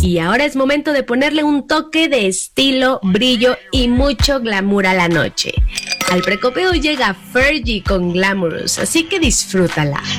Y ahora es momento de ponerle un toque de estilo, brillo y mucho glamour a la noche. Al Precopeo llega Fergie con Glamorous, así que disfrútala.